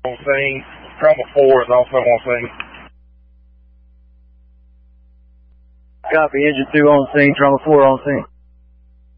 on scene. Trauma 4 is also on scene. Copy, engine 2 on scene, Trauma 4 on scene.